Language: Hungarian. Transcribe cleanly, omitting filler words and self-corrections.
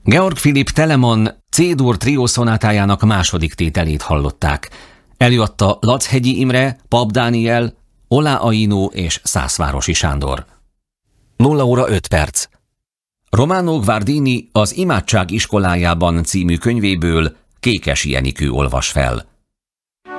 Georg Philipp Telemann C-dur trió szonátájának második tételét hallották. Előadta Lachegyi Imre, Pap Dániel, Oláh Aino és Szászvárosi Sándor. 0:05. Romano Guardini az Imádság iskolájában című könyvéből Kékesi Enikő olvas fel.